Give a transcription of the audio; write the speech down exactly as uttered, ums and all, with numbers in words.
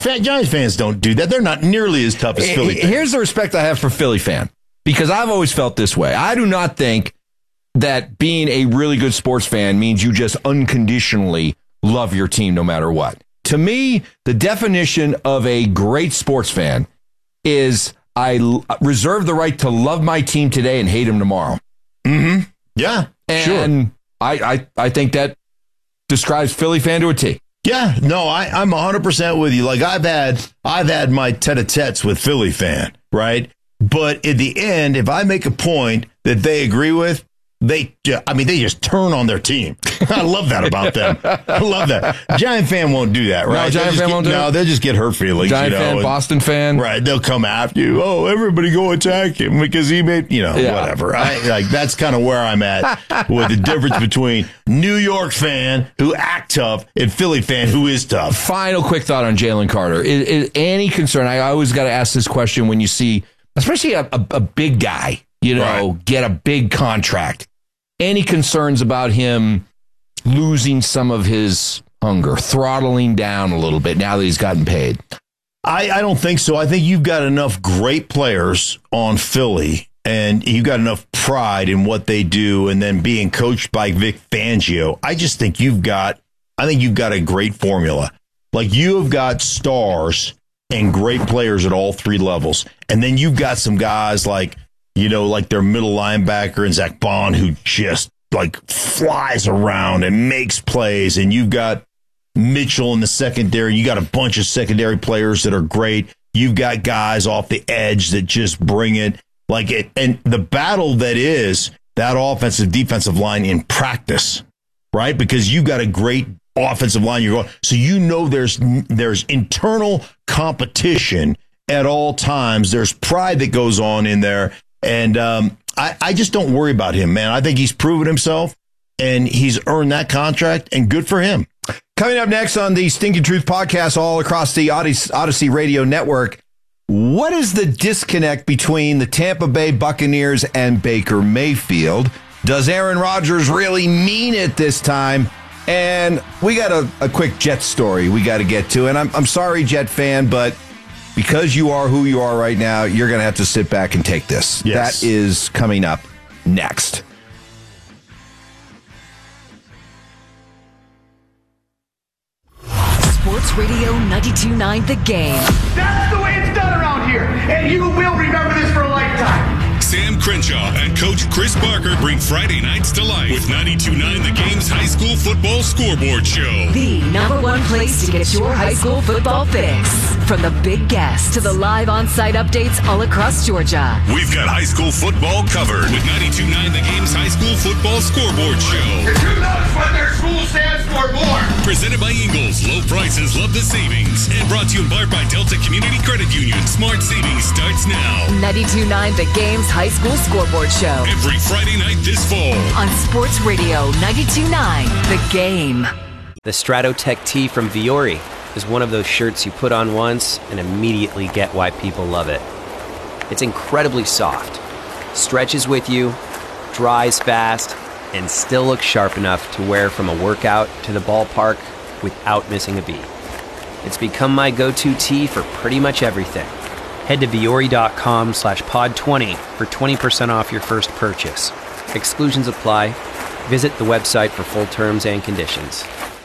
Giants fans don't do that. They're not nearly as tough as Philly fans. Here's the respect I have for Philly fan, because I've always felt this way. I do not think that being a really good sports fan means you just unconditionally love your team no matter what. To me, the definition of a great sports fan is I l- reserve the right to love my team today and hate them tomorrow. Mm-hmm. Yeah, and sure. I, I, I think that describes Philly fan to a T. Yeah, no, I, I'm one hundred percent with you. Like, I've had I've had my tete-a-tetes with Philly fan, right? But at the end, if I make a point that they agree with, they, I mean, they just turn on their team. I love that about them. I love that. Giant fan won't do that, right? No, Giant fan get, won't do No, it. they'll just get hurt feelings. Giant you know, fan, and, Boston fan. Right, they'll come after you. Oh, everybody go attack him because he made, you know, Yeah. whatever. I, like, that's kind of where I'm at with the difference between New York fan who act tough and Philly fan who is tough. Final quick thought on Jalen Carter. Is, is any concern? I always got to ask this question when you see, especially a, a, a big guy, you know, Right. get a big contract. Any concerns about him losing some of his hunger, throttling down a little bit now that he's gotten paid? I, I don't think so. I think you've got enough great players on Philly, and you've got enough pride in what they do, and then being coached by Vic Fangio. I just think you've got, I think you've got a great formula. Like, you have got stars and great players at all three levels, and then you've got some guys like, you know, like their middle linebacker and Zach Bond, who just like flies around and makes plays, and you've got Mitchell in the secondary. You got a bunch of secondary players that are great. You've got guys off the edge that just bring it. Like it, and the battle that is that offensive defensive line in practice, right? Because you've got a great offensive line. You're going, so you know there's there's internal competition at all times. There's pride that goes on in there, and um, I, I just don't worry about him, man. I think he's proven himself, and he's earned that contract, and good for him. Coming up next on the Stinking Truth podcast all across the Odyssey, Odyssey Radio Network, what is the disconnect between the Tampa Bay Buccaneers and Baker Mayfield? Does Aaron Rodgers really mean it this time? And we got a, a quick Jet story we got to get to. And I'm, I'm sorry, Jet fan, but because you are who you are right now, you're going to have to sit back and take this. Yes. That is coming up next. Sports Radio ninety-two point nine The Game. That's the way it's done around here, and you will remember this for a lifetime. Sam Crenshaw and Coach Chris Barker bring Friday nights to life with ninety-two point nine The Game's high school football scoreboard show. The number one place to get your high school football fix. From the big guests to the live on-site updates all across Georgia. We've got high school football covered with ninety-two point nine The Game's high school football scoreboard show. Because who knows what their school stands for more? Presented by Ingles, low prices, love the savings. And brought to you in part by Delta Community Credit Union. Smart savings starts now. ninety-two point nine The Game's high school scoreboard show. Every Friday night this fall. On Sports Radio ninety-two point nine The Game. The Stratotech tee from Viore is one of those shirts you put on once and immediately get why people love it. It's incredibly soft, stretches with you, dries fast, and still looks sharp enough to wear from a workout to the ballpark without missing a beat. It's become my go-to tee for pretty much everything. Head to Viore.com slash pod 20 for twenty percent off your first purchase. Exclusions apply. Visit the website for full terms and conditions.